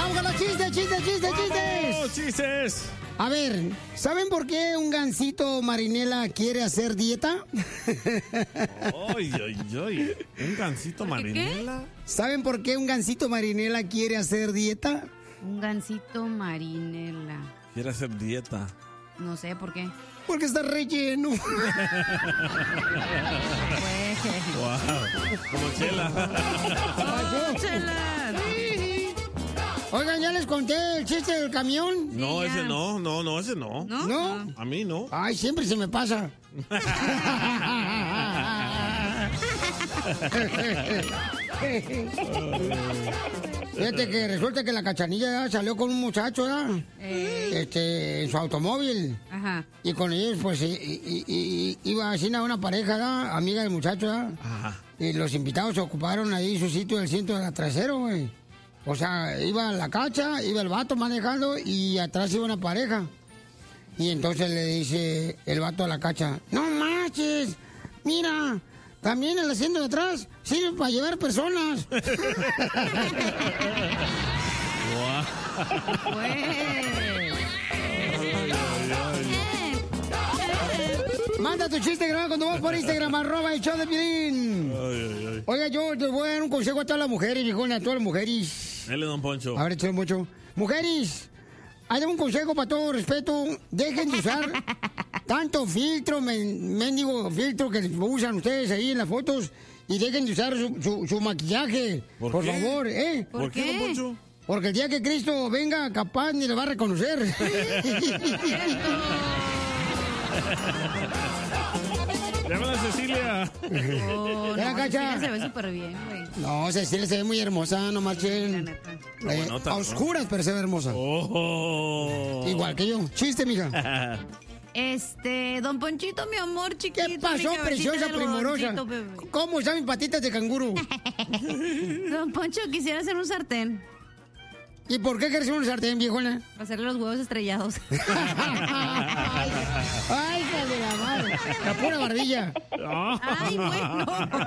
¡Vamos con los chistes, chistes, chistes, chistes! ¡Vamos, chistes! A ver, ¿saben por qué un gansito marinela quiere hacer dieta? ¡Ay, ay, ay! ¿Un gansito marinela? ¿Saben por qué un gansito marinela quiere hacer dieta? Un gansito marinela. Quiere hacer dieta. No sé por qué. Porque está relleno. Wow. Como Chela. ¡Oh, Chela! Oigan, ¿ya les conté el chiste del camión? No, Sí, ese ya. no, ese no. ¿No? ¿No? A mí no. Ay, siempre se me pasa. Fíjate que resulta que la Cachanilla ya salió con un muchacho, ¿verdad? En su automóvil. Ajá. Y con ellos, pues, iba así a una pareja, ¿verdad? Amiga del muchacho, ¿verdad? Ajá. Y los invitados se ocuparon ahí su sitio del cinto de trasero, güey. O sea, iba la Cacha, iba el vato manejando y atrás iba una pareja. Y entonces le dice el vato a la Cacha, no manches, mira, también el asiento de atrás sirve para llevar personas. Manda tu chiste grabado cuando vas por Instagram, @el show de Piolín. Oiga, yo te voy a dar un consejo a todas las mujeres, viejona, a todas las mujeres. Dale, don Poncho. A ver, échale mucho. Mujeres, hay un consejo para todo respeto. Dejen de usar tanto filtro, mendigo filtro que usan ustedes ahí en las fotos. Y dejen de usar su maquillaje. Por qué? favor, ¿eh? ¿Por qué, don Poncho? Porque el día que Cristo venga, capaz ni le va a reconocer. Llámala a Cecilia. Oh, Ya, no, Cacha. Cecilia se ve súper bien, güey. No, Cecilia se ve muy hermosa, no La marchen. neta. Buenota, A oscuras, pero se ve hermosa. Oh. Igual que yo. Chiste, mija. Don Ponchito, mi amor chiquito. ¿Qué pasó, mi cabecita preciosa, de primorosa? algodoncito, bebé. ¿Cómo están mis patitas de canguro? Don Poncho, quisiera hacer un sartén ¿Y por qué quieres un sartén, viejona? para hacerle los huevos estrellados. Ay, hija de la madre. La pura barbilla. Ay, bueno.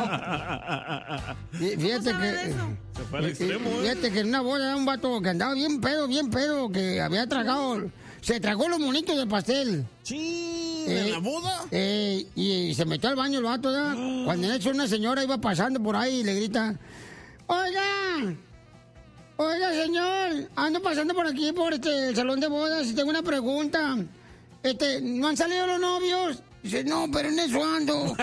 Fíjate sabe de que. eso? Se fue al extremo, Fíjate que en una boda un vato que andaba bien pedo, que había tragado. Se tragó los monitos del pastel. Sí, ¿en la boda? Y se metió al baño el vato, ¿verdad? Cuando en eso una señora iba pasando por ahí y le grita: Oiga, señor, ando pasando por aquí, por el salón de bodas, y tengo una pregunta. ¿No han salido los novios? Dice, no, pero en eso ando.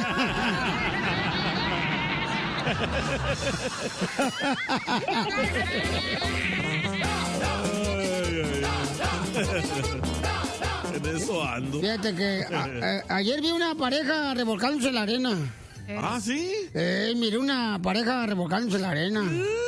En eso ando. Fíjate que ayer vi una pareja revolcándose en la arena. ¿Ah, sí? Miré una pareja revolcándose en la arena.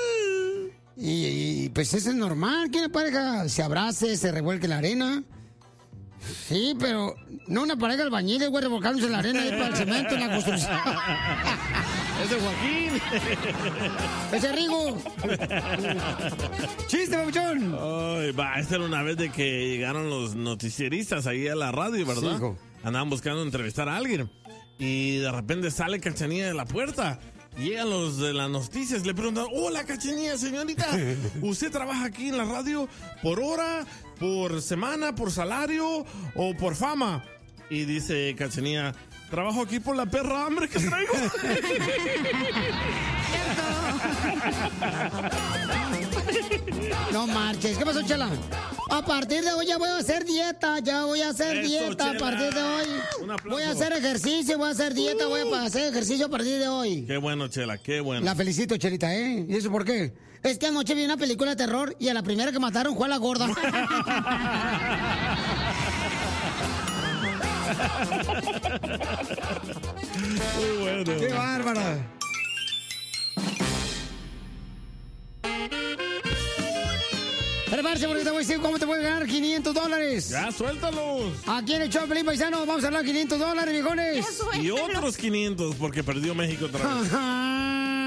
Y pues eso es normal, que una pareja se abrace, se revuelque en la arena. Sí, pero no una pareja albañiles, güey, revolcándose en la arena ahí para el cemento en la construcción. ¡Ese Joaquín! ¡Ese Rigo! ¡Chiste, papuchón! Ay, esta era una vez de que llegaron los noticieristas ahí a la radio, ¿verdad? Sí, hijo. Andaban buscando entrevistar a alguien. Y de repente sale Cachanilla de la puerta. Llegan los de las noticias, le preguntan, hola Cachanilla, señorita, ¿usted trabaja aquí en la radio por hora, por semana, por salario o por fama? Y dice Cachanilla, trabajo aquí por la perra hambre que traigo. No marches. ¿Qué pasó, Chela? A partir de hoy ya voy a hacer dieta. Eso, dieta a Chela. partir de hoy. Un aplauso. Voy a hacer ejercicio, voy a hacer dieta, voy a hacer ejercicio a partir de hoy. Qué bueno, Chela, qué bueno. La felicito, Chelita, ¿eh? ¿Y eso por qué? Es que anoche vi una película de terror y a la primera que mataron fue a la gorda. Muy bueno. ¡Qué bárbara! Prepárese porque te voy a decir cómo te puedes ganar $500. Ya, suéltalos. Aquí en el show, Paisano, vamos a hablar $500, viejones. Y otros 500 porque perdió México otra vez. Ajá.